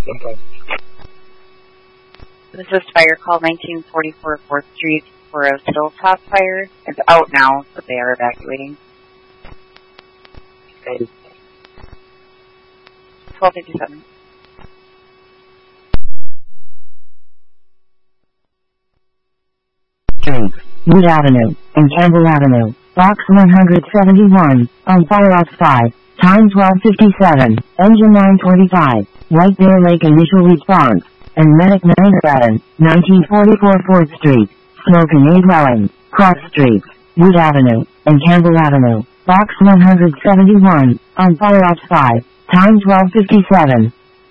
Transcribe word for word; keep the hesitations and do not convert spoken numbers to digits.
Okay. This is fire call nineteen forty-four fourth Street for a Hilltop fire. It's out now, but they are evacuating. Okay. twelve fifty-seven. Street, Wood Avenue, and Campbell Avenue, Box one hundred seventy-one, on fire outside. Time twelve fifty-seven, engine nine twenty-five, White Bear Lake initial response, and medic nine eleven, nineteen forty-four fourth Street, smoke in a dwelling, cross streets, Wood Avenue, and Campbell Avenue, Box one hundred seventy-one, on fire outside. Time twelve fifty-seven,